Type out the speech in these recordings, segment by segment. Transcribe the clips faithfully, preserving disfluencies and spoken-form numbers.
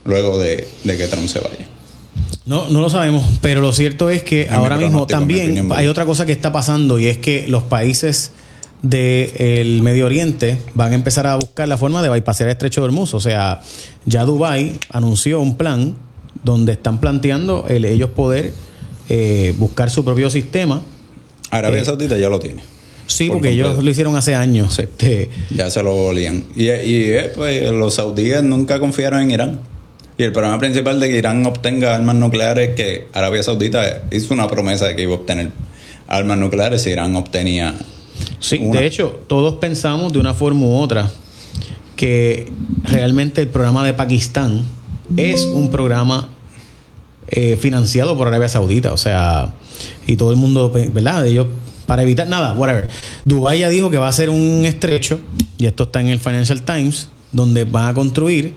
luego de, de que Trump se vaya. No, no lo sabemos, pero lo cierto es que En ahora mi mismo pronóstico, en mi también opinión, hay ¿vale? otra cosa que está pasando, y es que los países del Medio Oriente van a empezar a buscar la forma de bypassar el Estrecho de Hormuz. O sea, ya Dubái anunció un plan donde están planteando el, ellos poder eh, buscar su propio sistema. Arabia Eh, Saudita ya lo tiene. Sí, Por porque completo. ellos lo hicieron hace años. Sí. Este, Ya se lo olían. Y, y eh, pues, los saudíes nunca confiaron en Irán. Y el problema principal de que Irán obtenga armas nucleares es que Arabia Saudita hizo una promesa de que iba a obtener armas nucleares si Irán obtenía. Sí, una. de hecho, todos pensamos de una forma u otra que realmente el programa de Pakistán es un programa eh, financiado por Arabia Saudita. O sea, y todo el mundo, ¿verdad? Ellos, para evitar nada, whatever. Dubái ya dijo que va a ser un estrecho, y esto está en el Financial Times, donde van a construir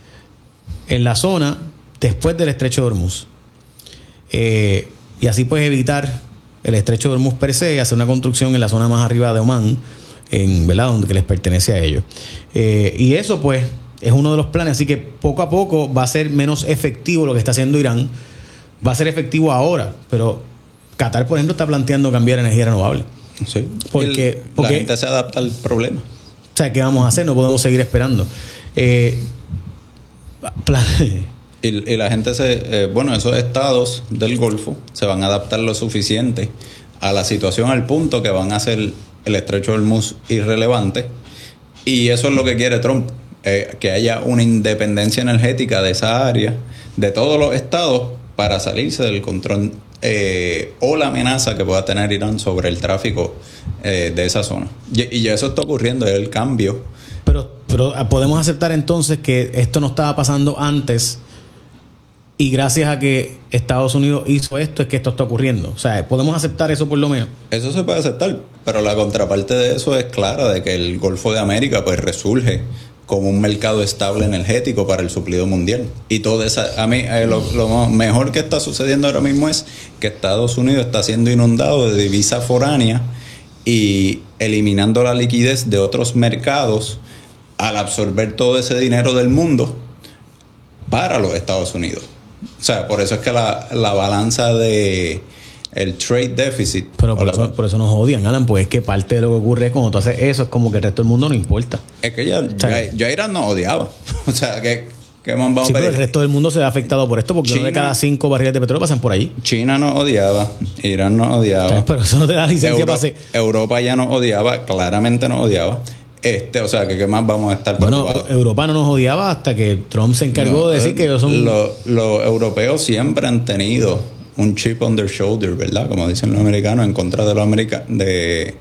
en la zona después del estrecho de Hormuz. Eh, y así puedes evitar el estrecho de Hormuz per se y hacer una construcción en la zona más arriba de Omán, en, ¿verdad?, donde que les pertenece a ellos. Eh, y eso, pues, es uno de los planes. Así que poco a poco va a ser menos efectivo lo que está haciendo Irán. Va a ser efectivo ahora, pero Qatar, por ejemplo, está planteando cambiar energía renovable. Sí. Porque, El, porque la gente se adapta al problema. O sea, ¿qué vamos a hacer? No podemos seguir esperando. Eh, plan- Y, y la gente se... Eh, bueno, esos estados del Golfo se van a adaptar lo suficiente a la situación al punto que van a hacer el estrecho de Hormuz irrelevante. Y eso es lo que quiere Trump. Eh, que haya una independencia energética de esa área, de todos los estados, para salirse del control eh, o la amenaza que pueda tener Irán sobre el tráfico eh, de esa zona. Y, y eso está ocurriendo, es el cambio. pero, pero podemos aceptar entonces que esto no estaba pasando antes, y gracias a que Estados Unidos hizo esto es que esto está ocurriendo. O sea, podemos aceptar eso por lo menos. Eso se puede aceptar, pero la contraparte de eso es clara, de que el Golfo de América pues resurge como un mercado estable energético para el suplido mundial. Y toda esa, a mí eh, lo, lo mejor que está sucediendo ahora mismo es que Estados Unidos está siendo inundado de divisa foránea y eliminando la liquidez de otros mercados al absorber todo ese dinero del mundo para los Estados Unidos. O sea, por eso es que la, la balanza de el trade deficit... Pero por la, eso, por eso nos odian, Alan, pues es que parte de lo que ocurre es cuando tú haces eso, es como que el resto del mundo no importa. Es que ya, ya, ya Irán nos odiaba. O sea, que, que vamos Sí, a pero ver. el resto del mundo se ve afectado por esto, porque China, uno de cada cinco barriles de petróleo pasan por allí. China nos odiaba, Irán nos odiaba. Pero eso no te da licencia Euro, para hacer. Europa ya nos odiaba, claramente nos odiaba. Este, o sea, que qué más vamos a estar Bueno, preocupados. Europa no nos odiaba hasta que Trump se encargó No, de decir que ellos son... Los lo europeos siempre han tenido un chip on their shoulder, ¿verdad? Como dicen los americanos, en contra de los americanos, de,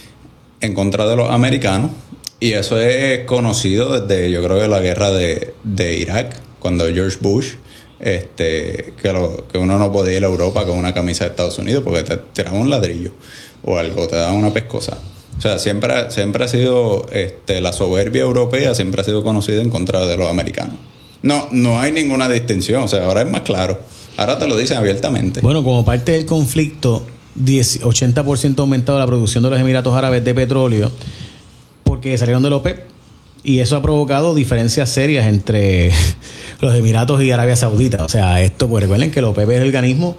en contra de los americanos. Y eso es conocido desde, yo creo, que la guerra de, de Irak, cuando George Bush, este, que, lo, que uno no podía ir a Europa con una camisa de Estados Unidos porque te tiraban un ladrillo o algo, te daban una pescosa. O sea, siempre, siempre ha sido este, la soberbia europea, siempre ha sido conocida en contra de los americanos. No, no hay ninguna distinción, o sea, ahora es más claro. Ahora te lo dicen abiertamente. Bueno, como parte del conflicto, ochenta por ciento ha aumentado la producción de los Emiratos Árabes de petróleo porque salieron del OPEP, y eso ha provocado diferencias serias entre los Emiratos y Arabia Saudita. O sea, esto, pues recuerden que el OPEP es el organismo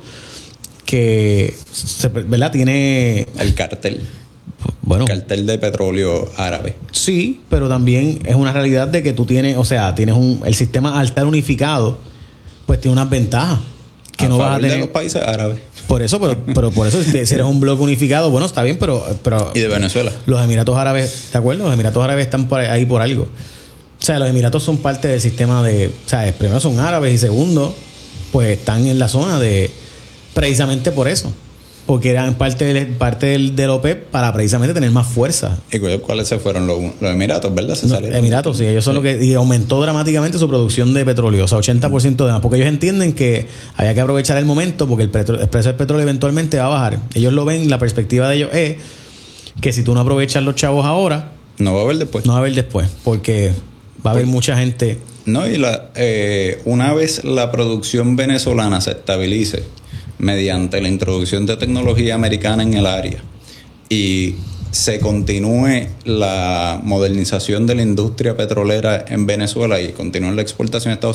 que, ¿verdad?, tiene... El cartel. Bueno, El cartel de petróleo árabe. sí, pero también es una realidad de que tú tienes, o sea, tienes un... El sistema, al estar unificado, pues tiene unas ventajas que a no vas a favor tener... de los países árabes. Por eso, pero, pero por eso, si eres un bloque unificado, bueno, está bien, pero, pero... Y de Venezuela. Los Emiratos Árabes, ¿de acuerdo? Los Emiratos Árabes están por ahí por algo. O sea, los Emiratos son parte del sistema de... O sea, primero son árabes y segundo, pues están en la zona de... Precisamente por eso. Porque eran parte del, parte del, del OPEP para precisamente tener más fuerza. ¿Y cuáles se fueron? Los, los Emiratos, ¿verdad? Se No, salieron. Emiratos, sí, ellos son Sí. lo que... Y aumentó dramáticamente su producción de petróleo. O sea, ochenta por ciento de más. Porque ellos entienden que había que aprovechar el momento porque el, petro, el precio del petróleo eventualmente va a bajar. Ellos lo ven, la perspectiva de ellos es que si tú no aprovechas los chavos ahora, No va a haber después. no va a haber después. Porque va a haber mucha gente... No, y la, eh, una vez la producción venezolana se estabilice mediante la introducción de tecnología americana en el área y se continúe la modernización de la industria petrolera en Venezuela y continúe la exportación a Estados